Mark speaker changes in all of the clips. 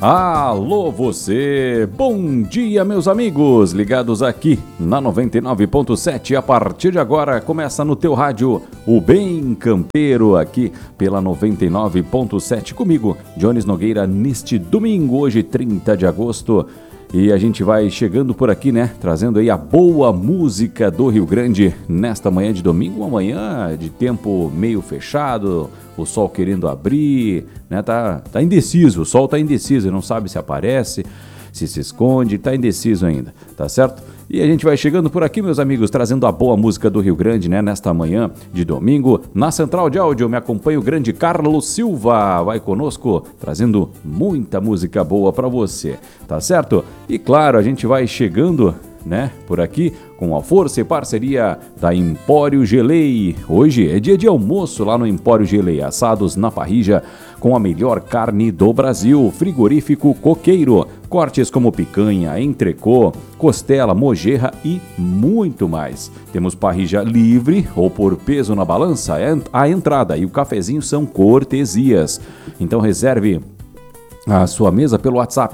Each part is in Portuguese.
Speaker 1: Alô você, bom dia meus amigos, ligados aqui na 99.7, a partir de agora começa no teu rádio o Bem Campeiro aqui pela 99.7 comigo, Jones Nogueira, neste domingo, hoje 30 de agosto. E a gente vai chegando por aqui, né, trazendo aí a boa música do Rio Grande nesta manhã de domingo, uma manhã de tempo meio fechado, o sol querendo abrir, né, tá indeciso, o sol tá indeciso, não sabe se aparece, se esconde, tá indeciso ainda, tá certo? E a gente vai chegando por aqui, meus amigos, trazendo a boa música do Rio Grande, né, nesta manhã de domingo. Na central de áudio me acompanha o grande Carlos Silva, vai conosco, trazendo muita música boa para você, tá certo? E claro, a gente vai chegando, né, por aqui com a força e parceria da Empório Gelei. Hoje é dia de almoço lá no Empório Gelei, assados na parrilla com a melhor carne do Brasil, frigorífico Coqueiro, cortes como picanha, entrecô, costela, mojerra e muito mais. Temos parrilla livre ou por peso na balança, a entrada e o cafezinho são cortesias. Então reserve a sua mesa pelo WhatsApp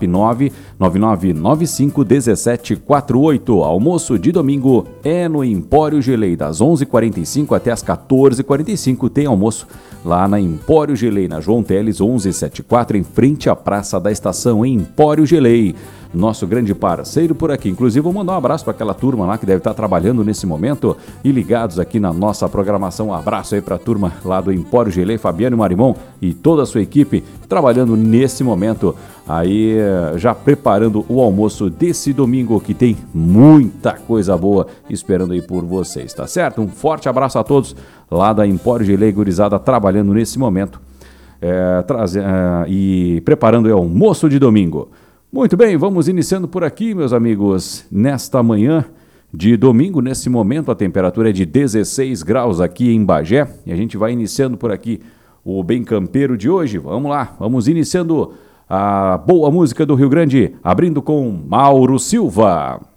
Speaker 1: 999951748. Almoço de domingo é no Empório Gelei, das 11h45 até as 14h45. Tem almoço lá na Empório Gelei, na João Teles 1174, em frente à Praça da Estação, em Empório Gelei. Nosso grande parceiro por aqui. Inclusive, vou mandar um abraço para aquela turma lá que deve estar trabalhando nesse momento e ligados aqui na nossa programação. Um abraço aí para a turma lá do Empório Gelei, Fabiano Marimon e toda a sua equipe trabalhando nesse momento aí, já preparando o almoço desse domingo, que tem muita coisa boa esperando aí por vocês, tá certo? Um forte abraço a todos lá da Empório Gelei, gurizada, trabalhando nesse momento e preparando o almoço de domingo. Muito bem, vamos iniciando por aqui, meus amigos, nesta manhã de domingo. Nesse momento a temperatura é de 16 graus aqui em Bagé e a gente vai iniciando por aqui o Bem Campeiro de hoje. Vamos lá, vamos iniciando a boa música do Rio Grande, abrindo com Mauro Silva.